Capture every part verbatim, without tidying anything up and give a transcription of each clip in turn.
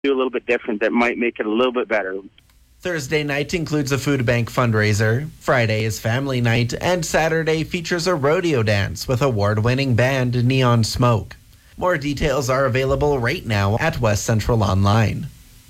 do a little bit different that might make it a little bit better. Thursday night includes a food bank fundraiser, Friday is family night, and Saturday features a rodeo dance with award-winning band Neon Smoke. More details are available right now at West Central Online.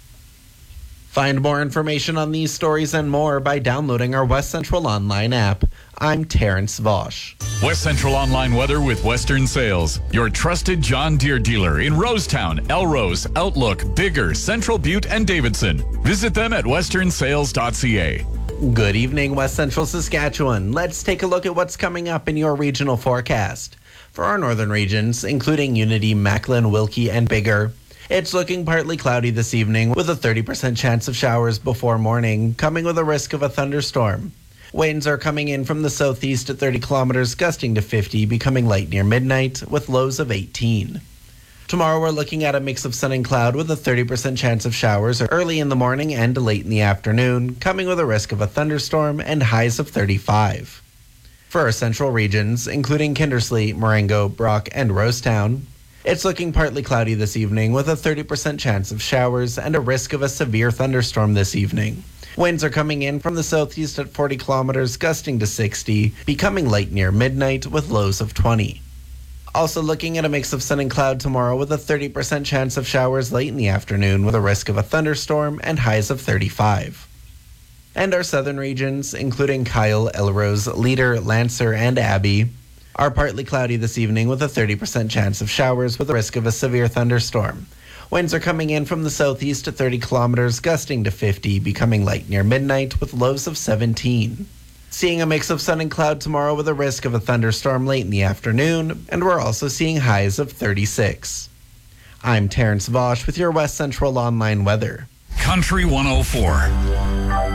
Find more information on these stories and more by downloading our West Central Online app. I'm Terrence Vosch. West Central Online weather with Western Sales, your trusted John Deere dealer in Rosetown, Elrose, Outlook, Bigger, Central Butte, and Davidson. Visit them at western sales dot c a. Good evening, West Central Saskatchewan. Let's take a look at what's coming up in your regional forecast. For our northern regions, including Unity, Macklin, Wilkie, and Bigger, it's looking partly cloudy this evening with a thirty percent chance of showers before morning, coming with a risk of a thunderstorm. Winds are coming in from the southeast at thirty kilometers, gusting to fifty, becoming light near midnight with lows of eighteen. Tomorrow we're looking at a mix of sun and cloud with a thirty percent chance of showers early in the morning and late in the afternoon, coming with a risk of a thunderstorm and highs of thirty-five. For our central regions, including Kindersley, Marengo, Brock, and Rosetown, it's looking partly cloudy this evening with a thirty percent chance of showers and a risk of a severe thunderstorm this evening. Winds are coming in from the southeast at forty kilometers, gusting to sixty, becoming light near midnight with lows of twenty. Also looking at a mix of sun and cloud tomorrow with a thirty percent chance of showers late in the afternoon with a risk of a thunderstorm and highs of thirty-five. And our southern regions, including Kyle, Elrose, Leader, Lancer, and Abbey, are partly cloudy this evening with a thirty percent chance of showers with a risk of a severe thunderstorm. Winds are coming in from the southeast at thirty kilometers, gusting to fifty, becoming light near midnight with lows of seventeen. Seeing a mix of sun and cloud tomorrow with a risk of a thunderstorm late in the afternoon, and we're also seeing highs of thirty-six. I'm Terrence Vosch with your West Central Online weather. Country one oh four.